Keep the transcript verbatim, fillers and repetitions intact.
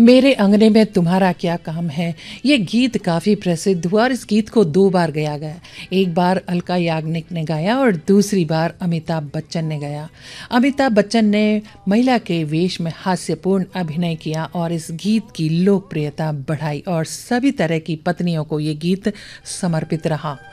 मेरे अंगने में तुम्हारा क्या काम है। ये गीत काफ़ी प्रसिद्ध हुआ और इस गीत को दो बार गाया गया। एक बार अलका याग्निक ने गाया और दूसरी बार अमिताभ बच्चन ने गाया। अमिताभ बच्चन ने महिला के वेश में हास्यपूर्ण अभिनय किया और इस गीत की लोकप्रियता बढ़ाई और सभी तरह की पत्नियों को ये गीत समर्पित रहा।